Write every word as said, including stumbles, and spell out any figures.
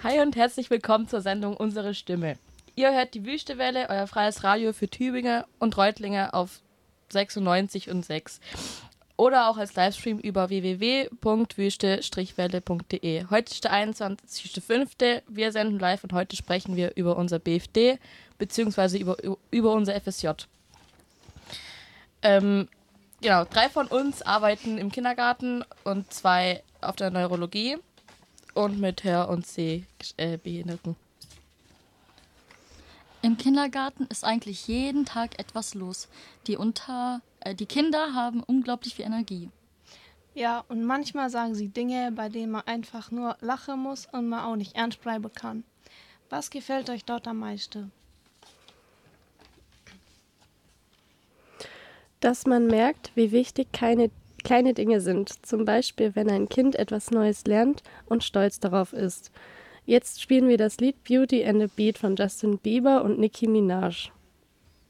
Hi und herzlich willkommen zur Sendung Unsere Stimme. Ihr hört die Wüstewelle, euer freies Radio für Tübingen und Reutlinger auf sechsundneunzig Komma sechs oder auch als Livestream über w w w punkt wüste welle punkt d e. Heute ist der einundzwanzigster fünfte Wir senden live und heute sprechen wir über unser B F D bzw. über, über unser F S J. Ähm, genau, drei von uns arbeiten im Kindergarten und zwei auf der Neurologie und mit Hör- und Sehbehinderten. Im Kindergarten ist eigentlich jeden Tag etwas los. Die, unter, äh, die Kinder haben unglaublich viel Energie. Ja, und manchmal sagen sie Dinge, bei denen man einfach nur lachen muss und man auch nicht ernst bleiben kann. Was gefällt euch dort am meisten? Dass man merkt, wie wichtig keine, kleine Dinge sind. Zum Beispiel, wenn ein Kind etwas Neues lernt und stolz darauf ist. Jetzt spielen wir das Lied Beauty and the Beat von Justin Bieber und Nicki Minaj.